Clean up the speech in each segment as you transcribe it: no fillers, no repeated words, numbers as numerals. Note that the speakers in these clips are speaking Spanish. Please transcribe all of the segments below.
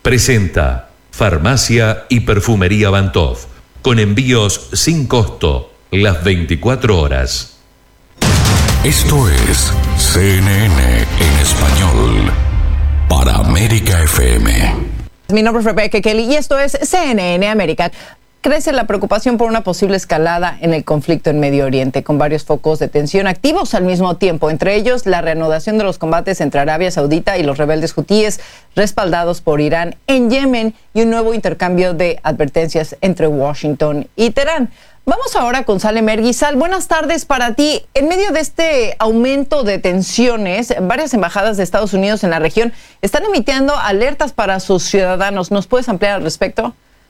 presenta Farmacia y Perfumería Bantov, con envíos sin costo las 24 horas. Esto es CNN en español para América FM. Mi nombre es Rebecca Kelly y esto es CNN América. Crece la preocupación por una posible escalada en el conflicto en Medio Oriente, con varios focos de tensión activos al mismo tiempo, entre ellos la reanudación de los combates entre Arabia Saudita y los rebeldes hutíes respaldados por Irán en Yemen y un nuevo intercambio de advertencias entre Washington y Teherán. Vamos ahora con Sal Emergui. Sal, buenas tardes para ti. En medio de este aumento de tensiones, varias embajadas de Estados Unidos en la región están emitiendo alertas para sus ciudadanos. ¿Nos puedes ampliar al respecto?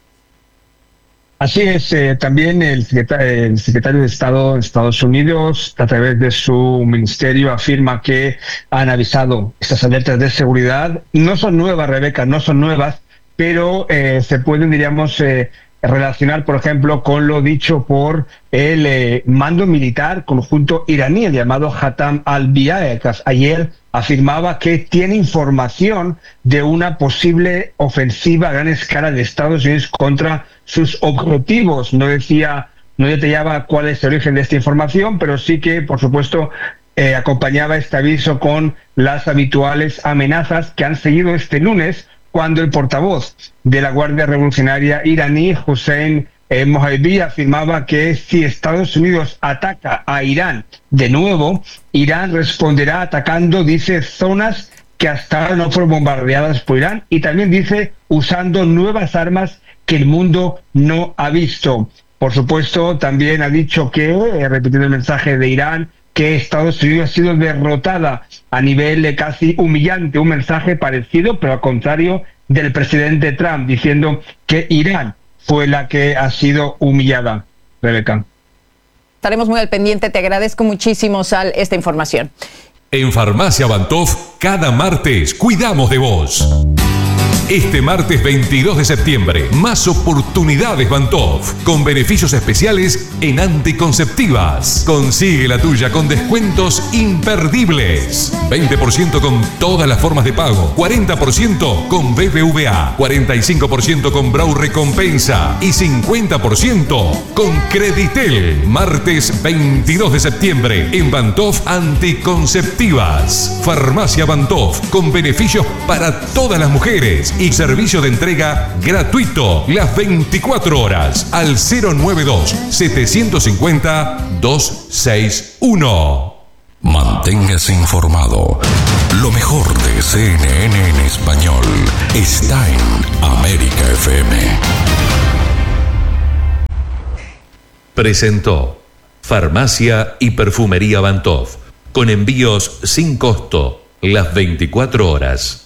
Así es, también el secretario de Estado de Estados Unidos, a través de su ministerio, afirma que han avisado estas alertas de seguridad. No son nuevas, Rebeca, no son nuevas, pero se pueden, diríamos, relacionar, por ejemplo, con lo dicho por el mando militar conjunto iraní, el llamado Hatam al-Biaeh, que ayer afirmaba que tiene información de una posible ofensiva a gran escala de Estados Unidos contra sus objetivos. No detallaba cuál es el origen de esta información, pero sí que, por supuesto, acompañaba este aviso con las habituales amenazas que han seguido este lunes, cuando el portavoz de la Guardia Revolucionaria iraní, Hossein Mohabi, afirmaba que si Estados Unidos ataca a Irán de nuevo, Irán responderá atacando, dice, zonas que hasta ahora no fueron bombardeadas por Irán, y también dice usando nuevas armas que el mundo no ha visto. Por supuesto, también ha dicho que, repitiendo el mensaje de Irán, que Estados Unidos ha sido derrotada a nivel casi humillante, un mensaje parecido, pero al contrario, del presidente Trump, diciendo que Irán fue la que ha sido humillada. Rebeca. Estaremos muy al pendiente. Te agradezco muchísimo, Sal, esta información. En Farmacia Bantov, cada martes cuidamos de vos. Este martes 22 de septiembre, más oportunidades Bantov, con beneficios especiales en anticonceptivas. Consigue la tuya con descuentos imperdibles. 20% con todas las formas de pago, 40% con BBVA, 45% con Brau Recompensa y 50% con Creditel. Martes 22 de septiembre, en Bantov Anticonceptivas. Farmacia Bantov, con beneficios para todas las mujeres y servicio de entrega gratuito las 24 horas al 092-750-261. Manténgase informado. Lo mejor de CNN en español está en América FM. Presentó Farmacia y Perfumería Bantov, con envíos sin costo las 24 horas.